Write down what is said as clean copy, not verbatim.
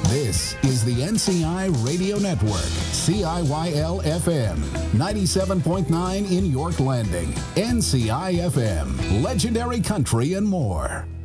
This is the NCI Radio Network, CIYL FM, 97.9 in York Landing, NCI FM, legendary country and more.